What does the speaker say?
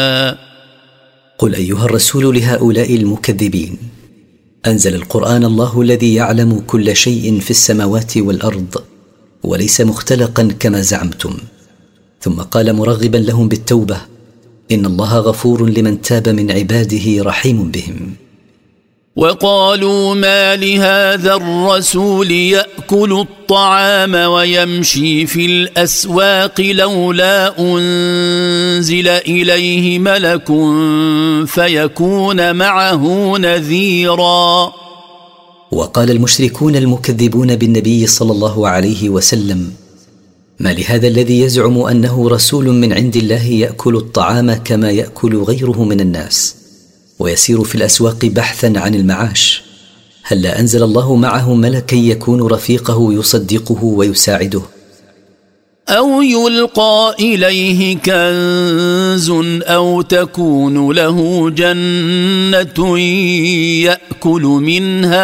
قل أيها الرسول لهؤلاء المكذبين: أنزل القرآن الله الذي يعلم كل شيء في السماوات والأرض، وليس مختلقا كما زعمتم. ثم قال مرغبا لهم بالتوبة: إن الله غفور لمن تاب من عباده رحيم بهم. وقالوا ما لهذا الرسول يأكل الطعام ويمشي في الأسواق لولا أنزل إليه ملك فيكون معه نذيرا. وقال المشركون المكذبون بالنبي صلى الله عليه وسلم: ما لهذا الذي يزعم أنه رسول من عند الله يأكل الطعام كما يأكل غيره من الناس، ويسير في الأسواق بحثا عن المعاش؟ هلا أنزل الله معه ملكا يكون رفيقه يصدقه ويساعده؟ أو يلقى إليه كنز أو تكون له جنة يأكل منها